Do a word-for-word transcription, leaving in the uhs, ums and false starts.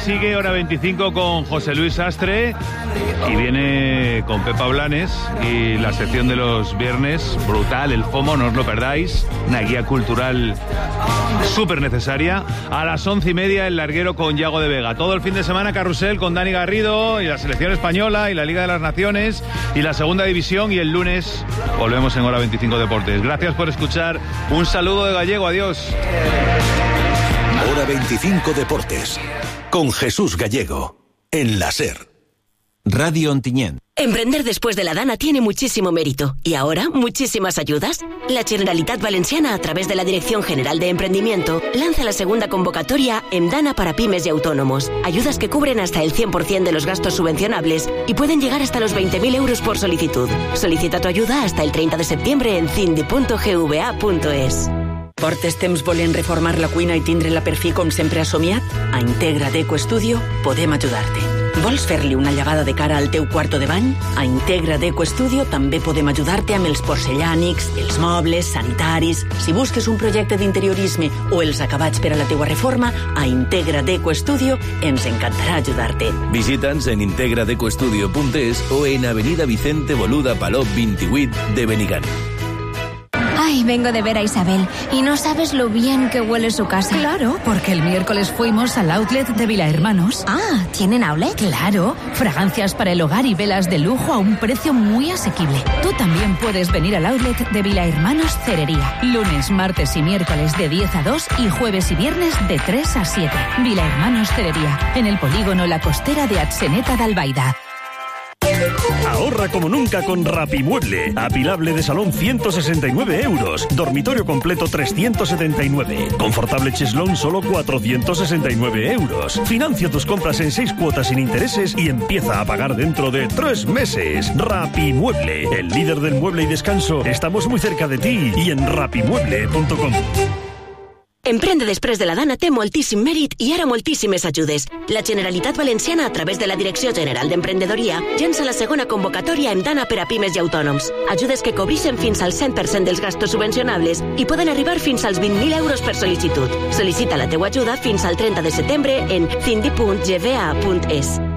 sigue hora veinticinco con José Luis Sastre y viene con Pepa Blanes y la sección de los viernes, brutal, el FOMO, no os lo perdáis, una guía cultural súper necesaria. A las once y media el larguero con Yago de Vega. Todo el fin de semana carrusel con Dani Garrido y la selección española y la Liga de las Naciones y la segunda división, y el lunes volvemos en hora veinticinco Deportes. Gracias por escuchar, un saludo de Gallego, adiós. Hora veinticinco Deportes, con Jesús Gallego, en la SER. Radio Ontinyent. Emprender después de la Dana tiene muchísimo mérito. Y ahora, muchísimas ayudas. La Generalitat Valenciana, a través de la Dirección General de Emprendimiento, lanza la segunda convocatoria en Dana para pymes y autónomos. Ayudas que cubren hasta el cien por ciento de los gastos subvencionables y pueden llegar hasta los veinte mil euros por solicitud. Solicita tu ayuda hasta el treinta de septiembre en cindi punto gva punto es. Portes temps volent reformar la cuina i tindre-la per fi com sempre has somiat? A Integra Deco Studio podem ajudar-te. Vols fer-li una llevada de cara al teu quarto de bany? A Integra Deco Studio també podem ajudar-te amb els porcellànics, els mobles, sanitaris. Si busques un projecte d'interiorisme o els acabats per a la teua reforma, a Integra Deco Studio ens encantarà ajudar-te. Visita'ns en integra deco studio punt es o en Avenida Vicente Boluda Palop veintivuit de Benigán. Ay, vengo de ver a Isabel y no sabes lo bien que huele su casa. Claro, porque el miércoles fuimos al outlet de Vilahermanos. Ah, ¿tienen outlet? Claro, fragancias para el hogar y velas de lujo a un precio muy asequible. Tú también puedes venir al outlet de Vilahermanos Cerería. Lunes, martes y miércoles de diez a dos y jueves y viernes de tres a siete. Vilahermanos Cerería, en el polígono La Costera de Atzeneta de Albaida. Ahorra como nunca con Rapimueble. Apilable de salón ciento sesenta y nueve euros. Dormitorio completo trescientos setenta y nueve. Confortable cheslón solo cuatrocientos sesenta y nueve euros. Financia tus compras en seis cuotas sin intereses y empieza a pagar dentro de tres meses. Rapimueble, el líder del mueble y descanso. Estamos muy cerca de ti y en rapimueble punto com. Emprende després de la Dana té moltíssim mèrit i ara moltíssimes ajudes. La Generalitat Valenciana, a través de la Direcció General d'Emprenedoria, llença la segona convocatòria en Dana per a pimes i autònoms. Ajudes que cobreixen fins al cent per cent dels gastos subvencionables i poden arribar fins als vint mil euros per sol·licitud. Sol·licita la teua ajuda fins al trenta de setembre en cindi punt gva punt es.